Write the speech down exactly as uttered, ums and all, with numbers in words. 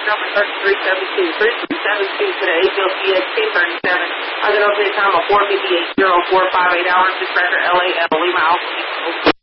number thirty-three seventy-two. thirty-three seventy-two to the A G L C X ten thirty-seven. I got up to a time of four fifty-eight, zero four five eight hours. This record L A L Lima Alpha.